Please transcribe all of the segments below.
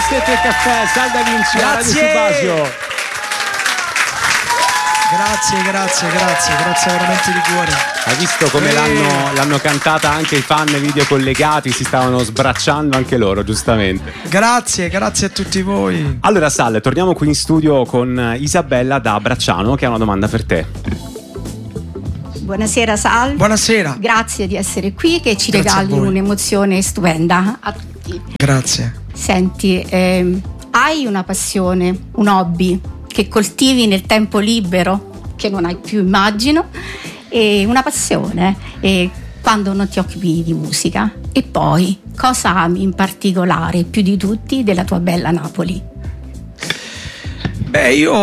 Caffè Caffè, Sal Da Vinci, Radio Subasio. Grazie veramente di cuore. Hai visto come l'hanno cantata anche i fan video collegati, si stavano sbracciando anche loro, giustamente. Grazie a tutti voi. Allora Sal, torniamo qui in studio con Isabella da Bracciano che ha una domanda per te. Buonasera Sal. Buonasera. Grazie di essere qui, che ci Grazie regali un'emozione stupenda a tutti. Grazie. Senti, hai una passione, un hobby che coltivi nel tempo libero, che non hai più immagino, e una passione quando non ti occupi di musica? E poi, cosa ami in particolare più di tutti della tua bella Napoli? Beh, io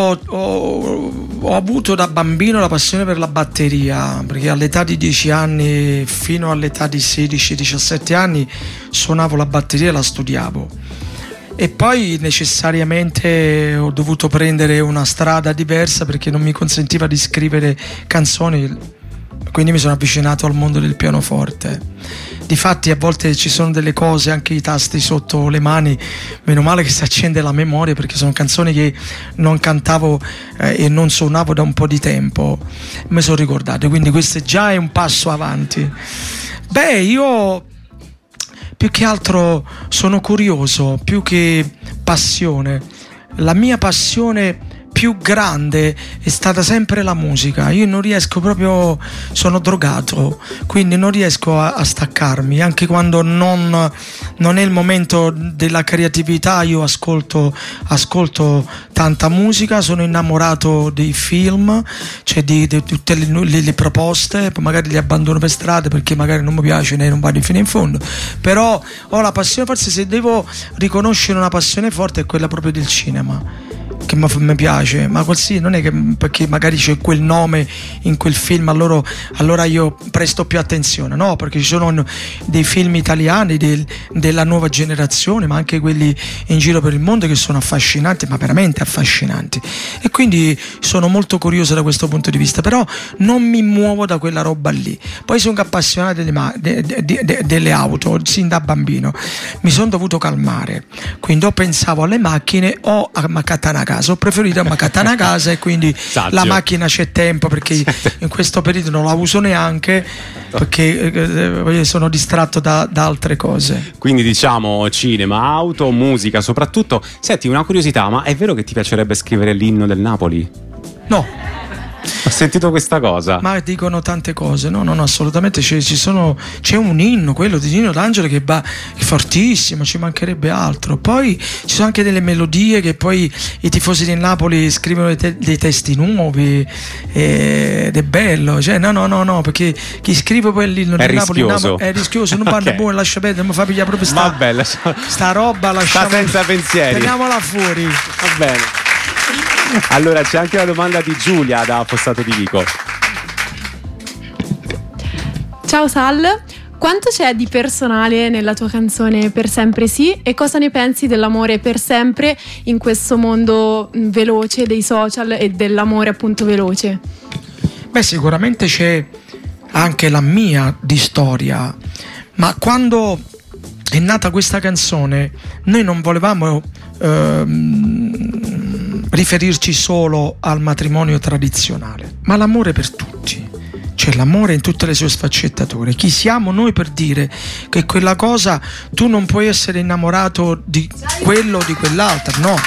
ho avuto da bambino la passione per la batteria, perché all'età di 10 anni fino all'età di 16-17 anni suonavo la batteria e la studiavo. E poi necessariamente ho dovuto prendere una strada diversa perché non mi consentiva di scrivere canzoni, quindi mi sono avvicinato al mondo del pianoforte. Difatti a volte ci sono delle cose, anche i tasti sotto le mani, meno male che si accende la memoria, perché sono canzoni che non cantavo e non suonavo da un po' di tempo, mi sono ricordato, quindi questo già è un passo avanti. Beh, io più che altro sono curioso, più che passione. La mia passione più grande è stata sempre la musica. Io non riesco proprio, sono drogato, quindi non riesco a staccarmi, anche quando non è il momento della creatività. Io ascolto tanta musica, sono innamorato dei film, cioè di tutte le proposte, poi magari li abbandono per strada perché magari non mi piace e non vado fino in fondo, però ho la passione. Forse se devo riconoscere una passione forte è quella proprio del cinema, che mi piace, ma così non è che perché magari c'è quel nome in quel film allora io presto più attenzione, no, perché ci sono dei film italiani della nuova generazione, ma anche quelli in giro per il mondo, che sono affascinanti, ma veramente affascinanti, e quindi sono molto curioso da questo punto di vista, però non mi muovo da quella roba lì. Poi sono appassionato delle auto sin da bambino, mi sono dovuto calmare, quindi pensavo alle macchine o a Katanaga. Ho preferito a casa e quindi la macchina c'è tempo, perché in questo periodo non la uso neanche perché sono distratto da altre cose. Quindi diciamo cinema, auto, musica soprattutto. Senti, una curiosità, ma è vero che ti piacerebbe scrivere l'inno del Napoli? No. Ho sentito questa cosa. Ma dicono tante cose, no, assolutamente. C'è un inno, quello di Nino D'Angelo, che è fortissimo, ci mancherebbe altro. Poi ci sono anche delle melodie che poi i tifosi del Napoli scrivono dei testi nuovi, ed è bello. Cioè, no, perché chi scrive poi l'inno del Napoli è rischioso, non parla buono, lascia perdere, non mi fa pigliare proprio sta roba, sta senza pensieri. Teniamola fuori. Va bene. Allora c'è anche la domanda di Giulia da Fossato di Vico. Ciao Sal, quanto c'è di personale nella tua canzone Per sempre sì, e cosa ne pensi dell'amore per sempre in questo mondo veloce dei social e dell'amore appunto veloce? Beh, sicuramente c'è anche la mia di storia, ma quando è nata questa canzone noi non volevamo riferirci solo al matrimonio tradizionale, ma l'amore per tutti, cioè l'amore in tutte le sue sfaccettature. Chi siamo noi per dire che quella cosa tu non puoi essere innamorato di quello o di quell'altro? No.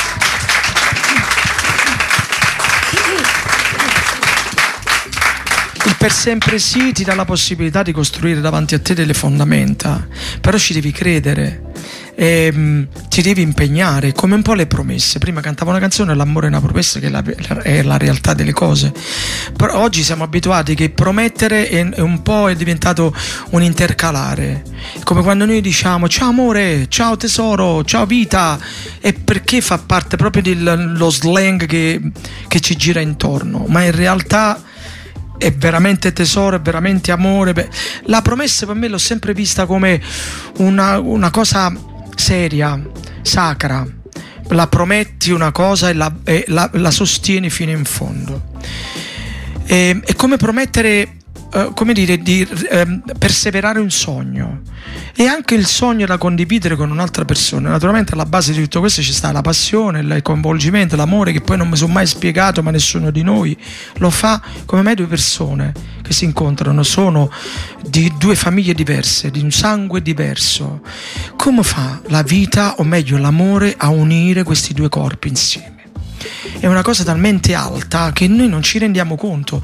Il per sempre sì ti dà la possibilità di costruire davanti a te delle fondamenta, però ci devi credere. Ti devi impegnare, come un po' le promesse. Prima cantavo una canzone, l'amore è una promessa, che è la realtà delle cose, però oggi siamo abituati che promettere è un po' è diventato un intercalare, come quando noi diciamo ciao amore, ciao tesoro, ciao vita, è perché fa parte proprio dello slang che ci gira intorno, ma in realtà è veramente tesoro, è veramente amore. Beh, la promessa per me l'ho sempre vista come una cosa seria, sacra. La prometti una cosa e la sostieni fino in fondo. È come promettere come dire, di perseverare un sogno, e anche il sogno da condividere con un'altra persona. Naturalmente alla base di tutto questo ci sta la passione, il coinvolgimento, l'amore, che poi non mi sono mai spiegato, ma nessuno di noi lo fa. Come me, due persone che si incontrano sono di due famiglie diverse, di un sangue diverso. Come fa la vita, o meglio l'amore, a unire questi due corpi insieme? È una cosa talmente alta che noi non ci rendiamo conto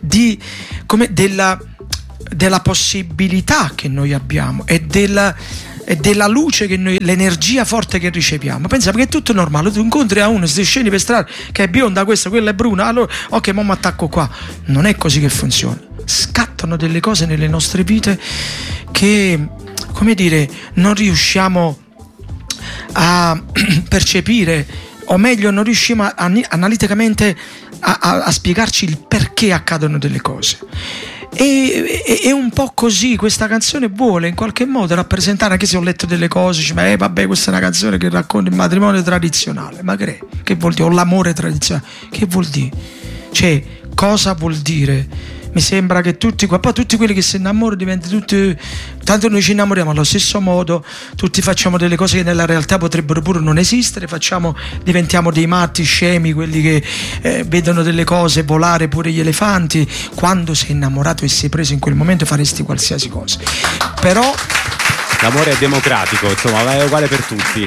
della possibilità che noi abbiamo e della luce che noi, l'energia forte che riceviamo. Pensiamo che è tutto normale, tu incontri a uno, se scendi per strada, che è bionda questa, quella è bruna, allora ok, mo mi attacco qua. Non è così che funziona. Scattano delle cose nelle nostre vite che, come dire, non riusciamo a percepire, o meglio non riusciamo analiticamente a spiegarci il perché accadono delle cose. E un po' così questa canzone vuole in qualche modo rappresentare, anche se ho letto delle cose, dice, ma vabbè, questa è una canzone che racconta il matrimonio tradizionale. Ma che vuol dire? O l'amore tradizionale, che vuol dire? Cioè, cosa vuol dire? Mi sembra che tutti quelli che si innamorano diventano tutti, tanto noi ci innamoriamo allo stesso modo, tutti facciamo delle cose che nella realtà potrebbero pure non esistere, diventiamo dei matti scemi, quelli che vedono delle cose volare, pure gli elefanti. Quando sei innamorato e sei preso in quel momento faresti qualsiasi cosa. Però l'amore è democratico, insomma, è uguale per tutti.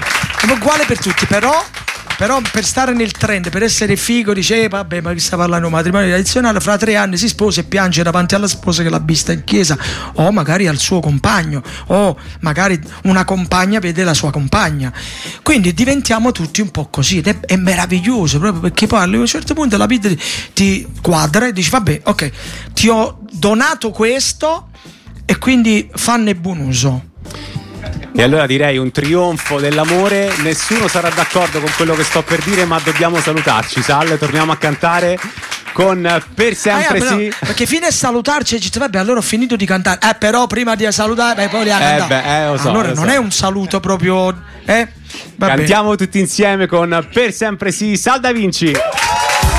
Però per stare nel trend, per essere figo, dice vabbè, ma chi sta parlando di un matrimonio tradizionale, fra 3 anni si sposa e piange davanti alla sposa che l'ha vista in chiesa, o magari al suo compagno, o magari una compagna vede la sua compagna. Quindi diventiamo tutti un po' così, ed è meraviglioso, proprio perché poi a un certo punto la vita ti quadra e dici vabbè, ok, ti ho donato questo e quindi fanne buon uso. E allora direi un trionfo dell'amore. Nessuno sarà d'accordo con quello che sto per dire, ma dobbiamo salutarci. Sal, torniamo a cantare con Per sempre sì. Perché fine a salutarci e dici vabbè, allora ho finito di cantare. Però prima di salutare poi li ha cantato. Lo so, allora lo non so. È un saluto proprio. Cantiamo tutti insieme con Per sempre sì, Sal Da Vinci.